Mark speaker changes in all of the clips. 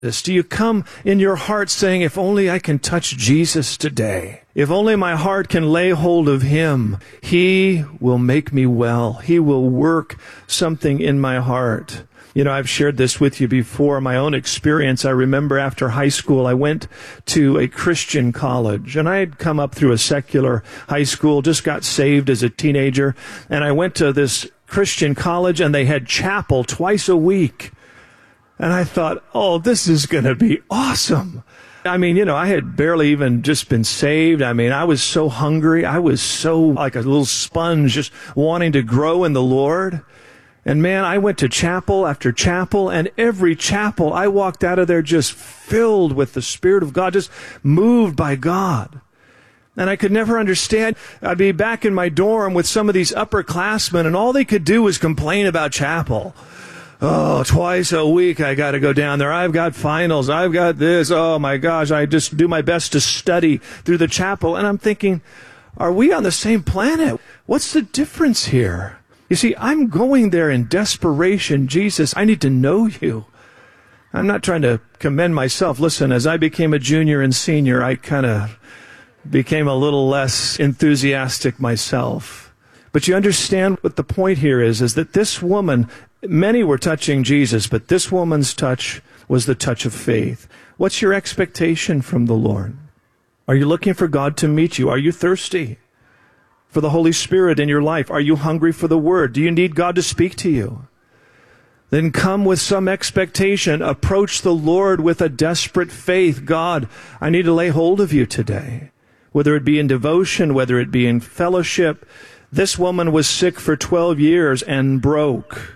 Speaker 1: Do you come in your heart saying, if only I can touch Jesus today, if only my heart can lay hold of Him, He will make me well. He will work something in my heart. You know, I've shared this with you before, my own experience. I remember after high school, I went to a Christian college, and I had come up through a secular high school, just got saved as a teenager, and I went to this Christian college, and they had chapel twice a week. And I thought, oh, this is going to be awesome. I mean, you know, I had barely even just been saved. I mean, I was so hungry. I was so like a little sponge, just wanting to grow in the Lord. And man, I went to chapel after chapel, and every chapel I walked out of there just filled with the Spirit of God, just moved by God. And I could never understand. I'd be back in my dorm with some of these upperclassmen, and all they could do was complain about chapel. Oh, twice a week I got to go down there. I've got finals. I've got this. Oh my gosh, I just do my best to study through the chapel. And I'm thinking, are we on the same planet? What's the difference here? You see, I'm going there in desperation. Jesus, I need to know you. I'm not trying to commend myself. Listen, as I became a junior and senior, I kind of became a little less enthusiastic myself. But you understand what the point here is that this woman, many were touching Jesus, but this woman's touch was the touch of faith. What's your expectation from the Lord? Are you looking for God to meet you? Are you thirsty for the Holy Spirit in your life? Are you hungry for the Word? Do you need God to speak to you? Then come with some expectation. Approach the Lord with a desperate faith. God, I need to lay hold of you today. Whether it be in devotion, whether it be in fellowship. This woman was sick for 12 years and broke.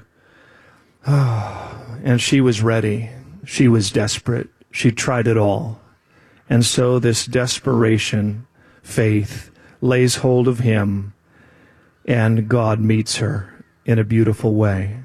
Speaker 1: And she was ready. She was desperate. She tried it all. And so this desperation, faith, lays hold of Him, and God meets her in a beautiful way.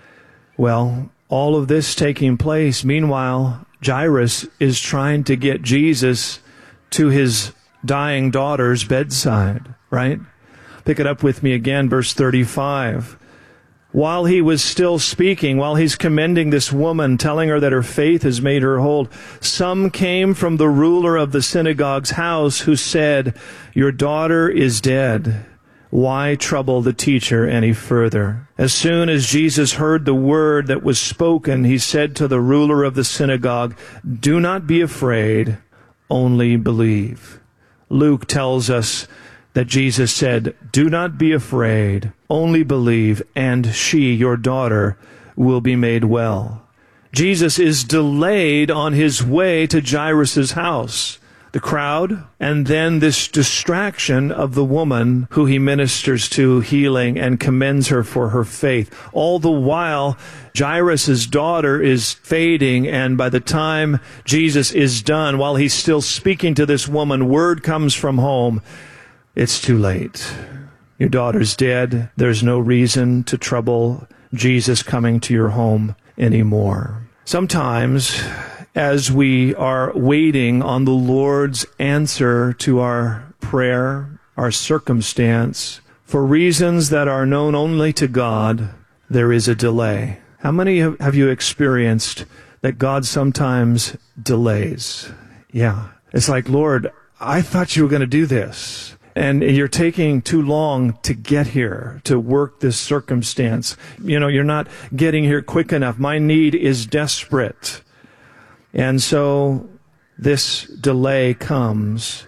Speaker 1: Well, all of this taking place, meanwhile, Jairus is trying to get Jesus to his dying daughter's bedside, right? Pick it up with me again, verse 35. While he was still speaking, while he's commending this woman, telling her that her faith has made her whole, some came from the ruler of the synagogue's house who said, "Your daughter is dead. Why trouble the teacher any further?" As soon as Jesus heard the word that was spoken, he said to the ruler of the synagogue, "Do not be afraid, only believe." Luke tells us that Jesus said, "Do not be afraid, only believe, and she, your daughter, will be made well." Jesus is delayed on his way to Jairus' house. The crowd, and then this distraction of the woman who he ministers to, healing, and commends her for her faith. All the while, Jairus' daughter is fading, and by the time Jesus is done, while he's still speaking to this woman, word comes from home. It's too late. Your daughter's dead. There's no reason to trouble Jesus coming to your home anymore. Sometimes, as we are waiting on the Lord's answer to our prayer, our circumstance, for reasons that are known only to God, there is a delay. How many have you experienced that God sometimes delays? Yeah. It's like, Lord, I thought you were going to do this. And you're taking too long to get here, to work this circumstance. You know, you're not getting here quick enough. My need is desperate. And so this delay comes.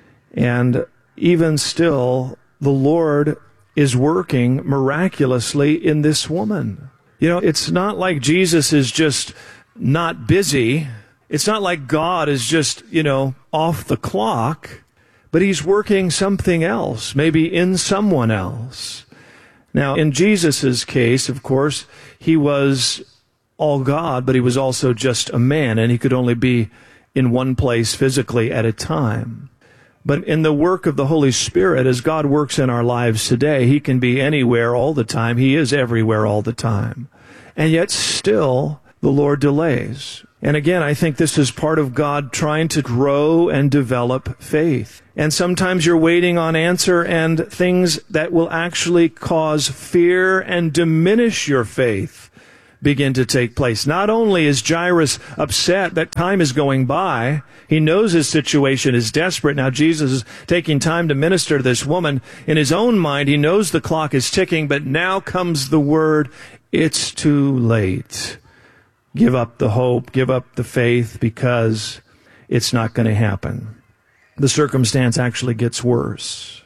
Speaker 1: And even still, the Lord is working miraculously in this woman. You know, it's not like Jesus is just not busy. It's not like God is just, off the clock. But he's working something else, maybe in someone else. Now, in Jesus' case, of course, he was all God, but he was also just a man, and he could only be in one place physically at a time. But in the work of the Holy Spirit, as God works in our lives today, he can be anywhere all the time. He is everywhere all the time. And yet still, the Lord delays. And again, I think this is part of God trying to grow and develop faith. And sometimes you're waiting on answer and things that will actually cause fear and diminish your faith begin to take place. Not only is Jairus upset that time is going by, he knows his situation is desperate. Now Jesus is taking time to minister to this woman. In his own mind, he knows the clock is ticking, but now comes the word, it's too late. Give up the hope, give up the faith, because it's not going to happen. The circumstance actually gets worse.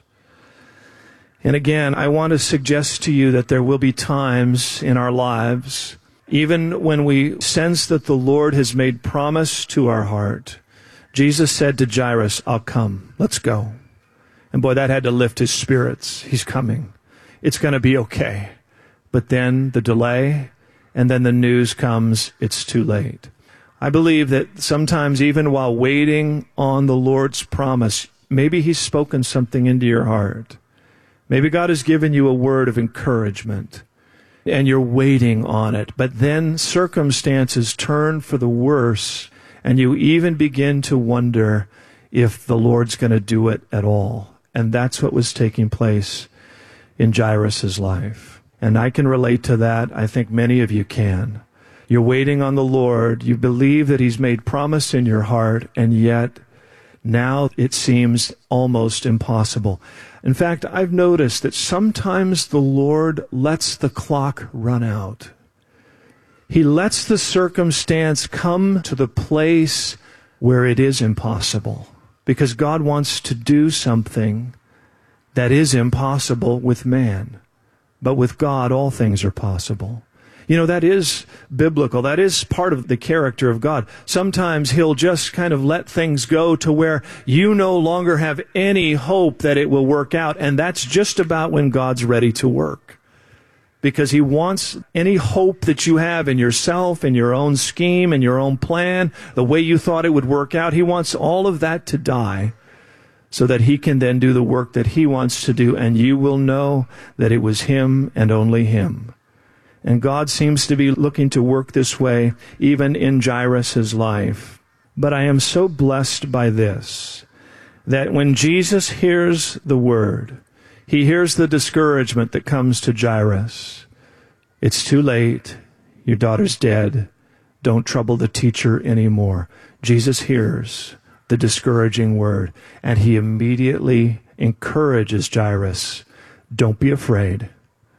Speaker 1: And again, I want to suggest to you that there will be times in our lives, even when we sense that the Lord has made promise to our heart. Jesus said to Jairus, I'll come. Let's go. And boy, that had to lift his spirits. He's coming. It's going to be okay. But then the delay, and then the news comes, it's too late. I believe that sometimes even while waiting on the Lord's promise, maybe he's spoken something into your heart. Maybe God has given you a word of encouragement, and you're waiting on it. But then circumstances turn for the worse, and you even begin to wonder if the Lord's going to do it at all. And that's what was taking place in Jairus' life. And I can relate to that. I think many of you can. You're waiting on the Lord. You believe that he's made promise in your heart, and yet now it seems almost impossible. In fact, I've noticed that sometimes the Lord lets the clock run out. He lets the circumstance come to the place where it is impossible, because God wants to do something that is impossible with man. But with God, all things are possible. You know, that is biblical. That is part of the character of God. Sometimes he'll just kind of let things go to where you no longer have any hope that it will work out. And that's just about when God's ready to work. Because he wants any hope that you have in yourself, in your own scheme, in your own plan, the way you thought it would work out. He wants all of that to die so that he can then do the work that he wants to do. And you will know that it was him and only him. And God seems to be looking to work this way, even in Jairus' life. But I am so blessed by this, that when Jesus hears the word, he hears the discouragement that comes to Jairus. It's too late. Your daughter's dead. Don't trouble the teacher anymore. Jesus hears the discouraging word, and he immediately encourages Jairus. Don't be afraid.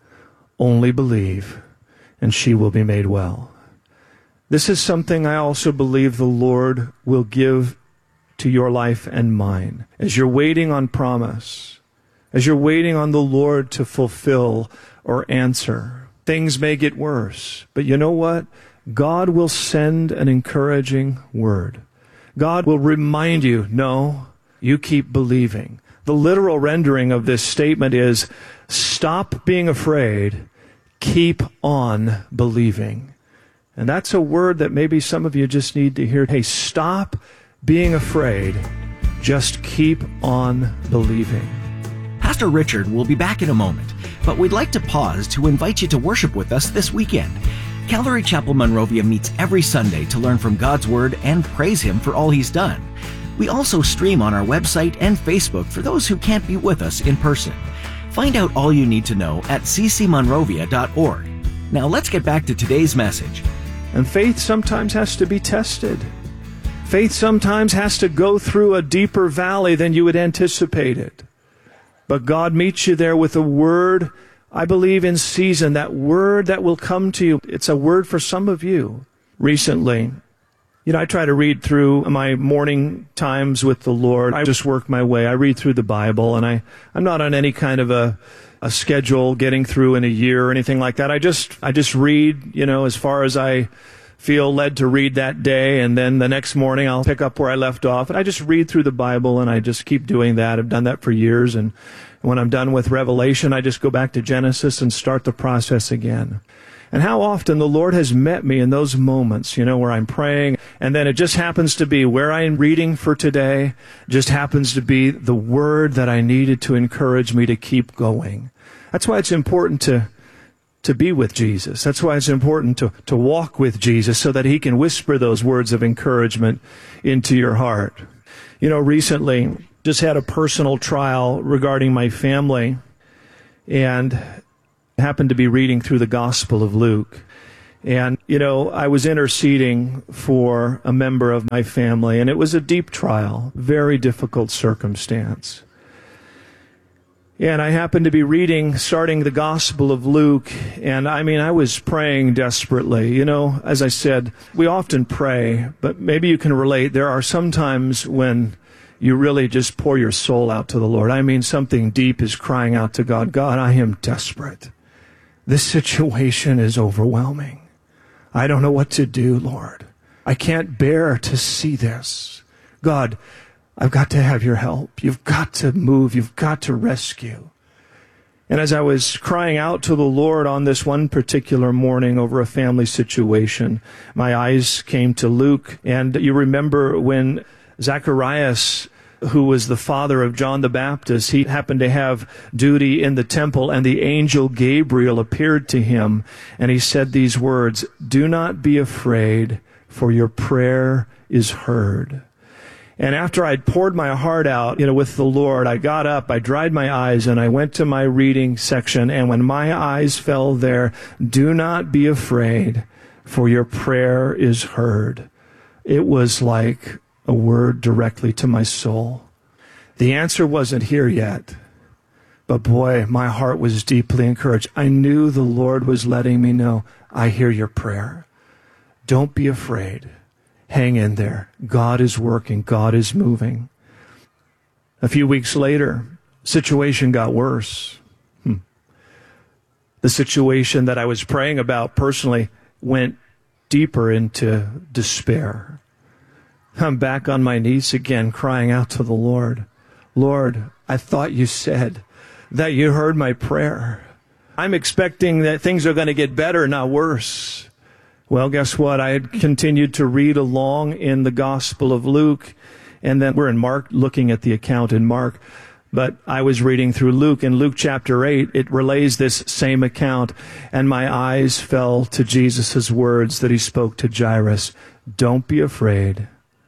Speaker 1: Only believe, and she will be made well. This is something I also believe the Lord will give to your life and mine. As you're waiting on promise, as you're waiting on the Lord to fulfill or answer, things may get worse. But you know what? God will send an encouraging word. God will remind you, no, you keep believing. The literal rendering of this statement is, stop being afraid. Keep on believing. And that's a word that maybe some of you just need to hear. Hey, stop being afraid. Just keep on believing.
Speaker 2: Pastor Richard will be back in a moment, but we'd like to pause to invite you to worship with us this weekend. Calvary Chapel Monrovia meets every Sunday to learn from God's Word and praise Him for all He's done. We also stream on our website and Facebook for those who can't be with us in person. Find out all you need to know at ccmonrovia.org. Now let's get back to today's message.
Speaker 1: And faith sometimes has to be tested. Faith sometimes has to go through a deeper valley than you had anticipated. But God meets you there with a word, I believe, in season, that word that will come to you. It's a word for some of you. Recently, I try to read through my morning times with the Lord. I just work my way. I read through the Bible, and I'm not on any kind of a schedule getting through in a year or anything like that. I just read, as far as I feel led to read that day, and then the next morning I'll pick up where I left off. And I just read through the Bible, and I just keep doing that. I've done that for years, and when I'm done with Revelation, I just go back to Genesis and start the process again. And how often the Lord has met me in those moments, where I'm praying, and then it just happens to be where I'm reading for today, just happens to be the word that I needed to encourage me to keep going. That's why it's important to be with Jesus. That's why it's important to walk with Jesus, so that He can whisper those words of encouragement into your heart. Recently, just had a personal trial regarding my family, and happened to be reading through the Gospel of Luke. And, I was interceding for a member of my family, and it was a deep trial, very difficult circumstance. And I happened to be starting the Gospel of Luke, and I was praying desperately. As I said, we often pray, but maybe you can relate. There are some times when you really just pour your soul out to the Lord. Something deep is crying out to God. God, I am desperate. This situation is overwhelming. I don't know what to do, Lord. I can't bear to see this. God, I've got to have your help. You've got to move. You've got to rescue. And as I was crying out to the Lord on this one particular morning over a family situation, my eyes came to Luke. And you remember when Zacharias, who was the father of John the Baptist, he happened to have duty in the temple, and the angel Gabriel appeared to him, and he said these words, "Do not be afraid, for your prayer is heard." And after I'd poured my heart out, with the Lord, I got up, I dried my eyes, and I went to my reading section, and when my eyes fell there, "Do not be afraid, for your prayer is heard," it was like a word directly to my soul. The answer wasn't here yet, but boy, my heart was deeply encouraged. I knew the Lord was letting me know, I hear your prayer. Don't be afraid. Hang in there. God is working. God is moving. A few weeks later, situation got worse. The situation that I was praying about personally went deeper into despair. I'm back on my knees again, crying out to the Lord. Lord, I thought you said that you heard my prayer. I'm expecting that things are going to get better, not worse. Well, guess what? I had continued to read along in the Gospel of Luke, and then we're in Mark, looking at the account in Mark. But I was reading through Luke. In Luke chapter 8, it relays this same account, and my eyes fell to Jesus' words that he spoke to Jairus. Don't be afraid.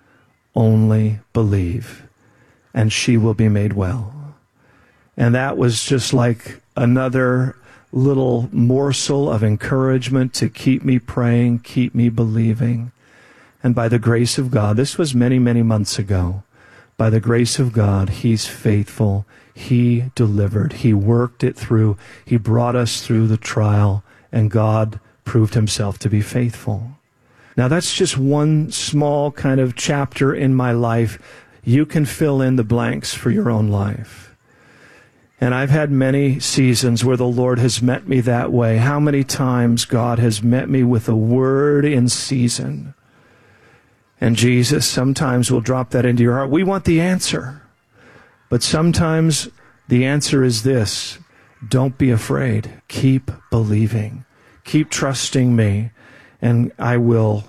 Speaker 1: Only believe, and she will be made well. And that was just like another little morsel of encouragement to keep me praying, keep me believing. And by the grace of God, this was many, many months ago, by the grace of God, he's faithful. He delivered. He worked it through. He brought us through the trial, and God proved himself to be faithful. Now, that's just one small kind of chapter in my life. You can fill in the blanks for your own life. And I've had many seasons where the Lord has met me that way. How many times God has met me with a word in season. And Jesus sometimes will drop that into your heart. We want the answer. But sometimes the answer is this. Don't be afraid. Keep believing. Keep trusting me. And I will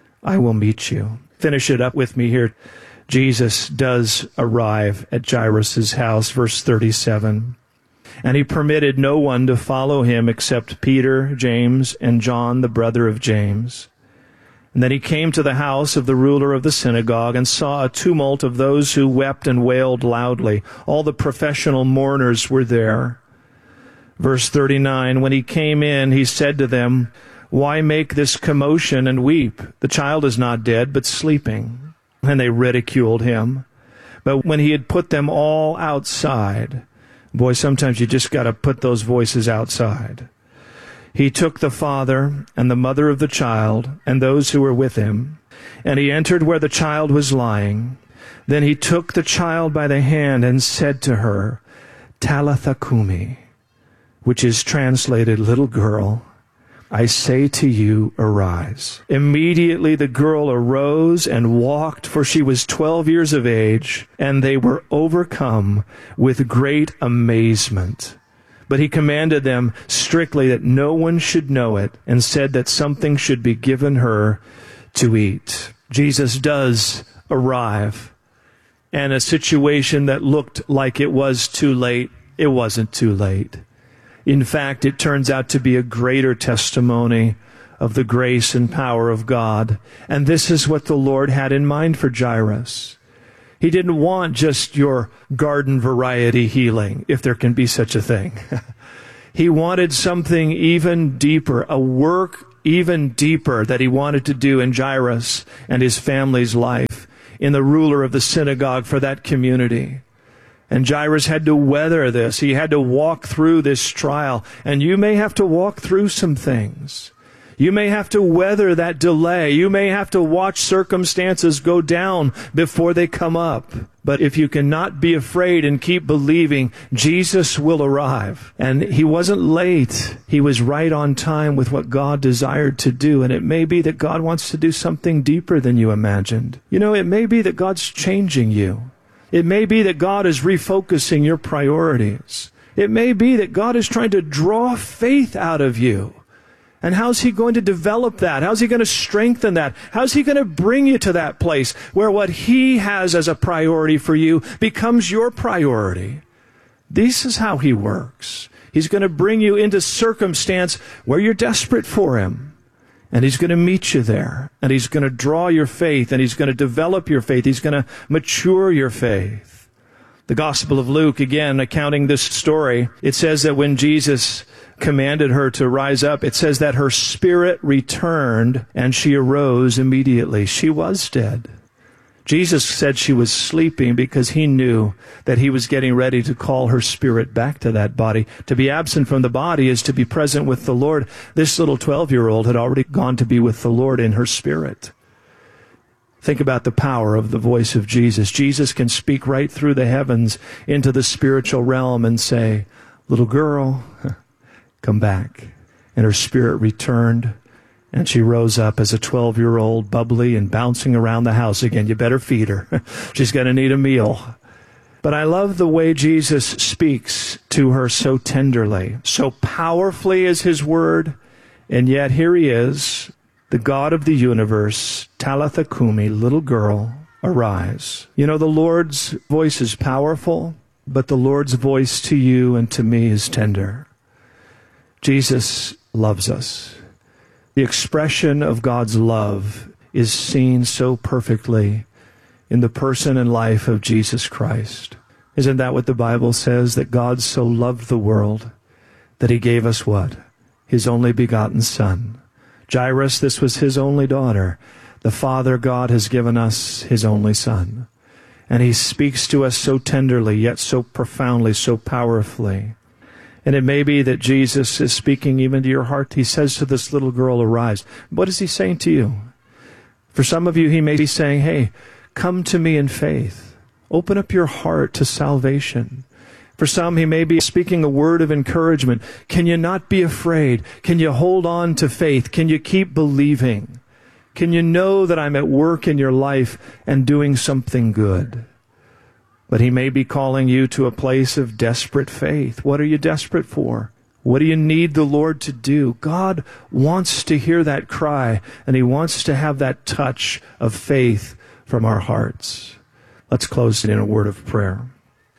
Speaker 1: meet you. Finish it up with me here. Jesus does arrive at Jairus' house, verse 37. And he permitted no one to follow him except Peter, James, and John, the brother of James. And then he came to the house of the ruler of the synagogue and saw a tumult of those who wept and wailed loudly. All the professional mourners were there. Verse 39, when he came in, he said to them, "Why make this commotion and weep? The child is not dead, but sleeping." And they ridiculed him. But when he had put them all outside, boy, sometimes you just got to put those voices outside. He took the father and the mother of the child and those who were with him, and he entered where the child was lying. Then he took the child by the hand and said to her, "Talitha cumi," which is translated, "Little girl, I say to you, arise." Immediately the girl arose and walked, for she was 12 years of age, and they were overcome with great amazement. But he commanded them strictly that no one should know it, and said that something should be given her to eat. Jesus does arrive, and a situation that looked like it was too late, it wasn't too late. In fact, it turns out to be a greater testimony of the grace and power of God. And this is what the Lord had in mind for Jairus. He didn't want just your garden variety healing, if there can be such a thing. He wanted something even deeper, a work even deeper that he wanted to do in Jairus and his family's life, in the ruler of the synagogue for that community. And Jairus had to weather this. He had to walk through this trial. And you may have to walk through some things. You may have to weather that delay. You may have to watch circumstances go down before they come up. But if you cannot be afraid and keep believing, Jesus will arrive. And he wasn't late. He was right on time with what God desired to do. And it may be that God wants to do something deeper than you imagined. You know, it may be that God's changing you. It may be that God is refocusing your priorities. It may be that God is trying to draw faith out of you. And how's he going to develop that? How's he going to strengthen that? How's he going to bring you to that place where what he has as a priority for you becomes your priority? This is how he works. He's going to bring you into circumstance where you're desperate for him. And he's going to meet you there. And he's going to draw your faith. And he's going to develop your faith. He's going to mature your faith. The Gospel of Luke, again, accounting this story, it says that when Jesus commanded her to rise up, it says that her spirit returned and she arose immediately. She was dead. Jesus said she was sleeping because he knew that he was getting ready to call her spirit back to that body. To be absent from the body is to be present with the Lord. This little 12-year-old had already gone to be with the Lord in her spirit. Think about the power of the voice of Jesus. Jesus can speak right through the heavens into the spiritual realm and say, "Little girl, come back." And her spirit returned, and she rose up as a 12-year-old, bubbly and bouncing around the house again. You better feed her. She's going to need a meal. But I love the way Jesus speaks to her so tenderly. So powerfully is his word, and yet here he is, the God of the universe, Talitha Kumi, little girl, arise. You know, the Lord's voice is powerful, but the Lord's voice to you and to me is tender. Jesus loves us. The expression of God's love is seen so perfectly in the person and life of Jesus Christ. Isn't that what the Bible says? That God so loved the world that he gave us what? His only begotten Son. Jairus, this was his only daughter. The Father God has given us his only Son. And he speaks to us so tenderly, yet so profoundly, so powerfully. And it may be that Jesus is speaking even to your heart. He says to this little girl, arise. What is he saying to you? For some of you, he may be saying, hey, come to me in faith. Open up your heart to salvation. For some, he may be speaking a word of encouragement. Can you not be afraid? Can you hold on to faith? Can you keep believing? Can you know that I'm at work in your life and doing something good? But he may be calling you to a place of desperate faith. What are you desperate for? What do you need the Lord to do? God wants to hear that cry, and he wants to have that touch of faith from our hearts. Let's close it in a word of prayer.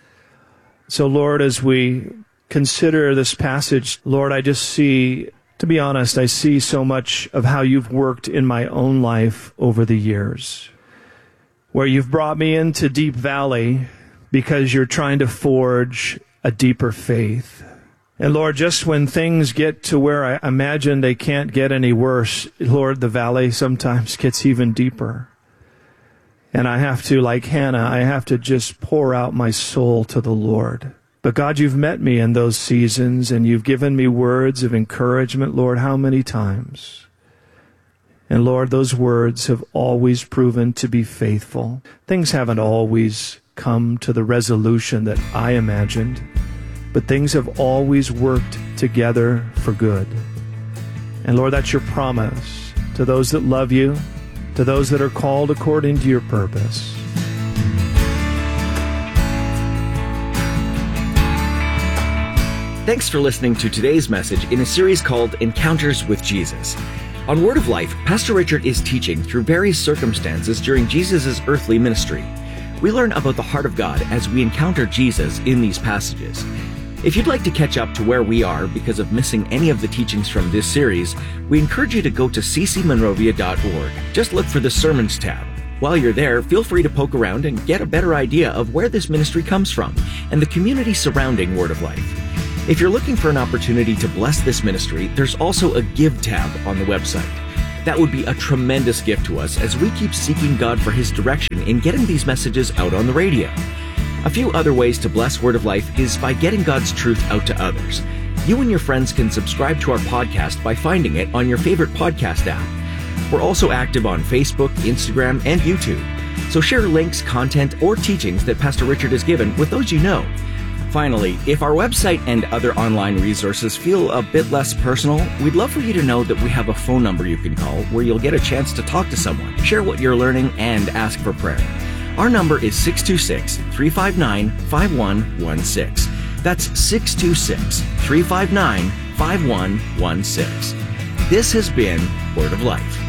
Speaker 1: So, Lord, as we consider this passage, Lord, I just see, to be honest, I see so much of how you've worked in my own life over the years, where you've brought me into Deep Valley because you're trying to forge a deeper faith. And Lord, just when things get to where I imagine they can't get any worse, Lord, the valley sometimes gets even deeper. And I have to, like Hannah, I have to just pour out my soul to the Lord. But God, you've met me in those seasons, and you've given me words of encouragement, Lord, how many times? And Lord, those words have always proven to be faithful. Things haven't always come to the resolution that I imagined, but things have always worked together for good. And Lord, that's your promise to those that love you, to those that are called according to your purpose.
Speaker 2: Thanks for listening to today's message in a series called Encounters with Jesus. On Word of Life, Pastor Richard is teaching through various circumstances during Jesus' earthly ministry. We learn about the heart of God as we encounter Jesus in these passages. If you'd like to catch up to where we are because of missing any of the teachings from this series, we encourage you to go to ccmonrovia.org. Just look for the Sermons tab. While you're there, feel free to poke around and get a better idea of where this ministry comes from and the community surrounding Word of Life. If you're looking for an opportunity to bless this ministry, there's also a Give tab on the website. That would be a tremendous gift to us as we keep seeking God for His direction in getting these messages out on the radio. A few other ways to bless Word of Life is by getting God's truth out to others. You and your friends can subscribe to our podcast by finding it on your favorite podcast app. We're also active on Facebook, Instagram, and YouTube. So share links, content, or teachings that Pastor Richard has given with those you know. Finally, if our website and other online resources feel a bit less personal, we'd love for you to know that we have a phone number you can call where you'll get a chance to talk to someone, share what you're learning, and ask for prayer. Our number is 626-359-5116. That's 626-359-5116. This has been Word of Life.